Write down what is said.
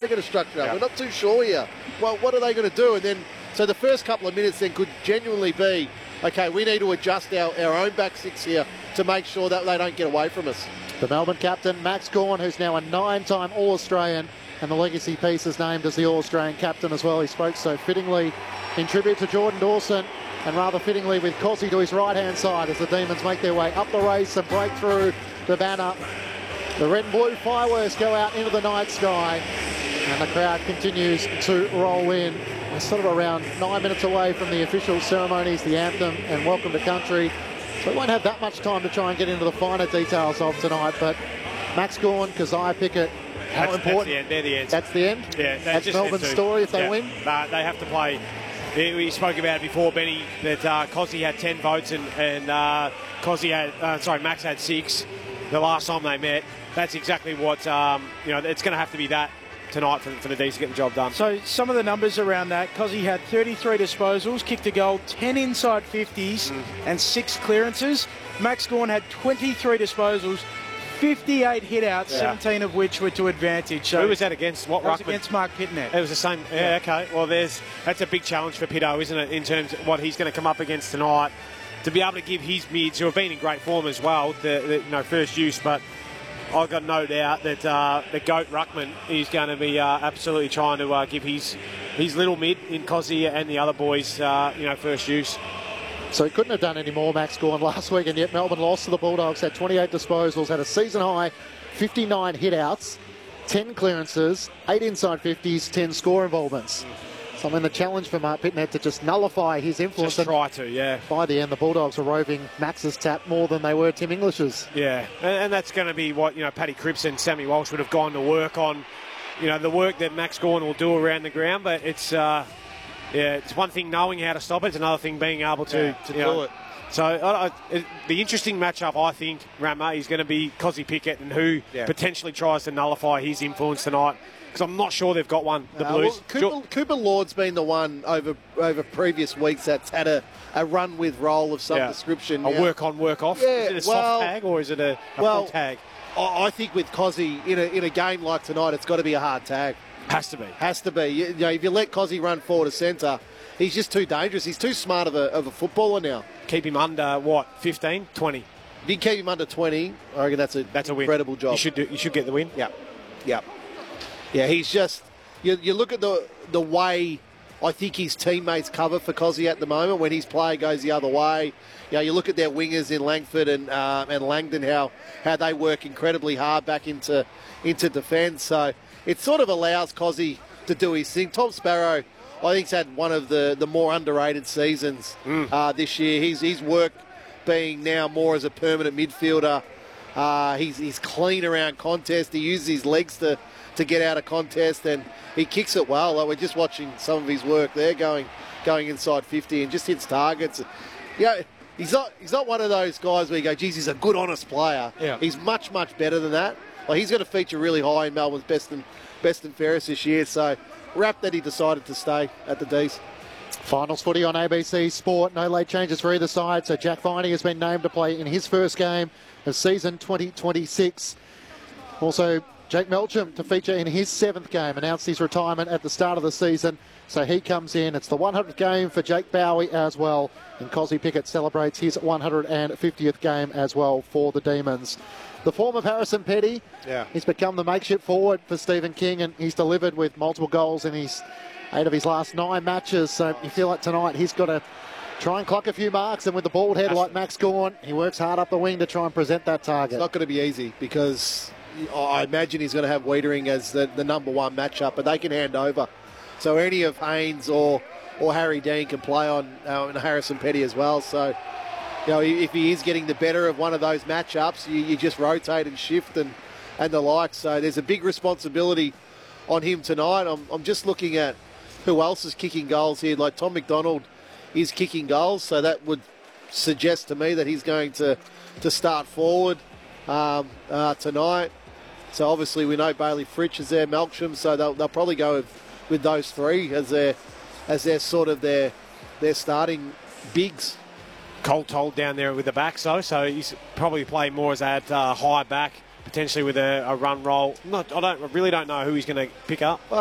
going to structure up. We're not too sure here. Well, what are they going to do? And then, so the first couple of minutes then could genuinely be, okay, we need to adjust our own back six here to make sure that they don't get away from us. The Melbourne captain, Max Gawn, who's now a 9-time All-Australian, and the legacy piece is named as the All-Australian captain as well. He spoke so fittingly in tribute to Jordan Dawson, and rather fittingly with Cossie to his right-hand side as the Demons make their way up the race and break through the banner. The red and blue fireworks go out into the night sky, and the crowd continues to roll in. We're sort of around 9 minutes away from the official ceremonies, the anthem and welcome to country. So we won't have that much time to try and get into the finer details of tonight, but Max Gawn, Keziah Pickett, how important? That's the end. They're the end. That's the end? Yeah. That's Melbourne's story if they win? They have to play. We spoke about it before, Benny, that Cossie had 10 votes and Max had 6 the last time they met. That's exactly what, it's going to have to be that tonight for the D's to get the job done. So some of the numbers around that, Cossie had 33 disposals, kicked a goal, 10 inside 50s and 6 clearances. Max Gawn had 23 disposals, 58 hit-outs, 17 of which were to advantage. So who was that against? What ruckman? Against Mark Pittonet. It was the same. Yeah, okay. Well, that's a big challenge for Pitto, isn't it, in terms of what he's going to come up against tonight. To be able to give his mids, who have been in great form as well, the first use, but I've got no doubt that the GOAT ruckman is going to be absolutely trying to give his little mid in Cossie and the other boys, first use. So he couldn't have done any more, Max Gawn, last week, and yet Melbourne lost to the Bulldogs, had 28 disposals, had a season-high 59 hit-outs, 10 clearances, 8 inside 50s, 10 score involvements. So, I mean, the challenge for Mark Pittonet to just nullify his influence. Just try to, yeah. By the end, the Bulldogs were roving Max's tap more than they were Tim English's. Yeah, and that's going to be what, Paddy Cripps and Sammy Walsh would have gone to work on, the work that Max Gawn will do around the ground, but it's... it's one thing knowing how to stop it. It's another thing being able to do it. So the interesting matchup, I think, Rama, is going to be Cossie Pickett and who potentially tries to nullify his influence tonight. Because I'm not sure they've got one, the Blues. Well, Cooper Lord's been the one over previous weeks that's had a run with role of some description. A work on, work off? Yeah, is it a soft tag or is it a full tag? I think with Cossie, in a game like tonight, it's got to be a hard tag. Has to be. Has to be. If you let Cossie run forward to centre, he's just too dangerous. He's too smart of a footballer now. Keep him under, 15, 20? If you keep him under 20, I reckon that's a win. Incredible job. You should get the win. Yeah, he's just... You look at the way I think his teammates cover for Cossie at the moment when his play goes the other way. You look at their wingers in Langford and Langdon, how they work incredibly hard back into defence. So it sort of allows Cossie to do his thing. Tom Sparrow, I think, has had one of the more underrated seasons this year. His work being now more as a permanent midfielder. He's clean around contest. He uses his legs to get out of contest, and he kicks it well. Like, we're just watching some of his work there, going inside 50 and just hits targets. He's not one of those guys where you go, geez, he's a good, honest player. Yeah. He's much, much better than that. Like, he's going to feature really high in Melbourne's best and fairest this year. So, wrapped that he decided to stay at the D's. Finals footy on ABC Sport. No late changes for either side. So Jack Viney has been named to play in his first game of season 2026. Also, Jake Melcham to feature in his 7th game. Announced his retirement at the start of the season. So he comes in. It's the 100th game for Jake Bowie as well. And Cossie Pickett celebrates his 150th game as well for the Demons. The form of Harrison Petty, he's become the makeshift forward for Stephen King, and he's delivered with multiple goals in 8 of his last 9 matches. So you feel like tonight he's got to try and clock a few marks, and with the bald head like Max Gawn, he works hard up the wing to try and present that target. It's not going to be easy because I imagine he's going to have Wiedering as the number 1 matchup, but they can hand over. So any of Haynes or Harry Dean can play on Harrison Petty as well. So, if he is getting the better of one of those matchups, you just rotate and shift and the like. So there's a big responsibility on him tonight. I'm just looking at who else is kicking goals here. Like Tom McDonald is kicking goals, so that would suggest to me that he's going to start forward tonight. So obviously we know Bailey Fritsch is there, Melksham, so they'll probably go with those 3 as their sort of their starting bigs. Cole Told down there with the backs though, so he's probably playing more as that high back, potentially with a run roll. I really don't know who he's going to pick up.